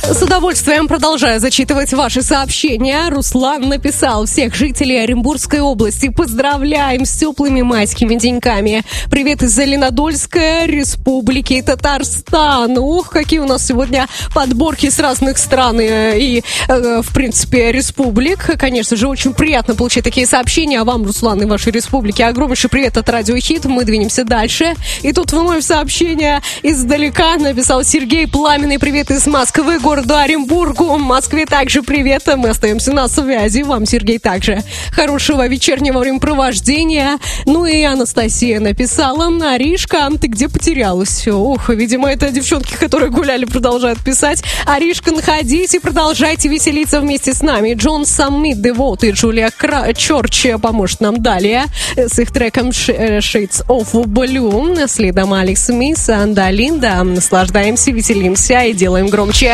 С удовольствием продолжаю зачитывать ваши сообщения. Руслан написал: всех жителей Оренбургской области поздравляем с теплыми майскими деньками. Привет из Зеленодольской республики Татарстан. Ух, какие у нас сегодня подборки с разных стран и, в принципе, республик. Конечно же, очень приятно получать такие сообщения. А вам, Руслан, и вашей республике огромнейший привет от Радио Хит. Мы двинемся дальше. И тут вновь сообщение издалека написал Сергей: пламенный привет из Москвы, городу Оренбургу. Москве также привет. Мы остаемся на связи. Вам, Сергей, также хорошего вечернего времяпровождения. Ну и Анастасия написала: Аришка, ты где потерялась? Ух, видимо, это девчонки, которые гуляли, продолжают писать. Аришка, находись и продолжайте веселиться вместе с нами. Джон Саммит, Девот и Джулия Чорч поможет нам далее с их треком Shades of Blue. Следом Алекс Мисс, Анда Линда. Наслаждаемся, веселимся и делаем громче.